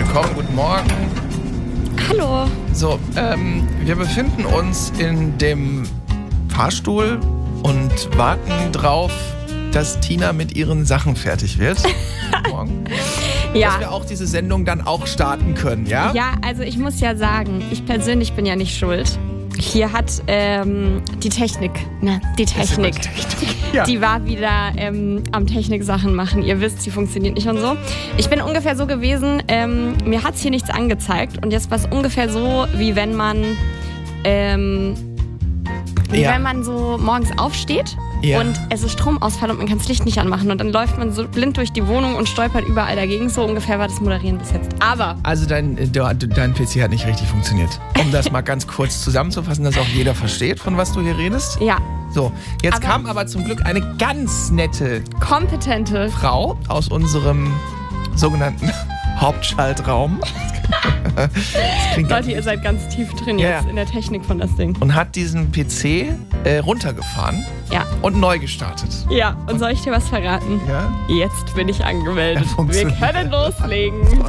willkommen, guten Morgen. Hallo. So, wir befinden uns in dem Fahrstuhl und warten drauf, dass Tina mit ihren Sachen fertig wird. Guten Morgen. Ja. Dass wir auch diese Sendung dann auch starten können, ja? Ja, also ich muss ja sagen, ich persönlich bin ja nicht schuld. Hier hat die Technik, Ja. die war wieder am Techniksachen machen. Ihr wisst, sie funktioniert nicht und so. Ich bin ungefähr so gewesen, mir hat's hier nichts angezeigt. Und jetzt war es ungefähr so, wie wenn man wenn man so morgens aufsteht und es ist Stromausfall und man kann das Licht nicht anmachen. Und dann läuft man so blind durch die Wohnung und stolpert überall dagegen. So ungefähr war das Moderieren bis jetzt. Aber Also dein PC hat nicht richtig funktioniert. Um das mal ganz kurz zusammenzufassen, dass auch jeder versteht, von was du hier redest. ja, So, jetzt kam aber zum Glück eine ganz nette kompetente. Frau aus unserem sogenannten Hauptschaltraum. Das klingt Leute, ihr seid ganz tief drin jetzt in der Technik von das Ding. und hat diesen PC runtergefahren Ja. und neu gestartet. Ja, und soll ich dir was verraten? Ja? Jetzt bin ich angemeldet. Ja, Wir funktioniert. können loslegen.